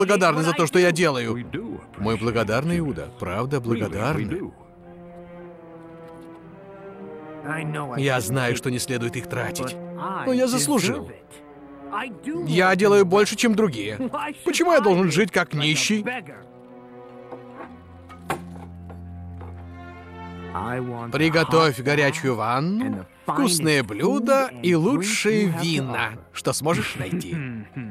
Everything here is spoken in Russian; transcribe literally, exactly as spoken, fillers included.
благодарны за то, что я делаю. Мы благодарны, Иуда. Правда, благодарны. Я знаю, что не следует их тратить. Но я заслужил. Я делаю больше, чем другие. Почему я должен жить как нищий? Приготовь горячую ванну, вкусные блюда и лучшие вина, что сможешь найти.